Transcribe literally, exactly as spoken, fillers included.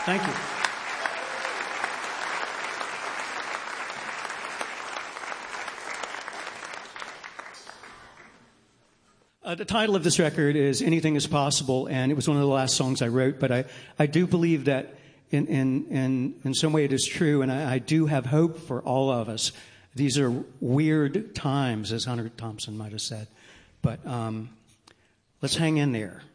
Thank you. Uh, the title of this record is Anything is Possible, and it was one of the last songs I wrote, but I, I do believe that in, in, in, in some way it is true, and I, I do have hope for all of us. These are weird times, as Hunter Thompson might have said, but um, let's hang in there.